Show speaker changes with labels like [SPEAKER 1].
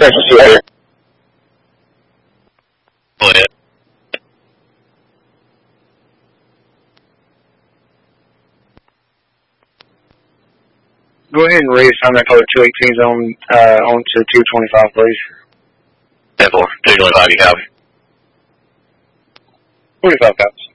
[SPEAKER 1] Texas here.
[SPEAKER 2] Go ahead.
[SPEAKER 1] Go ahead and reassign that color 218s onto 225, please.
[SPEAKER 2] 10-4. 225, you copy.
[SPEAKER 1] 25 cops.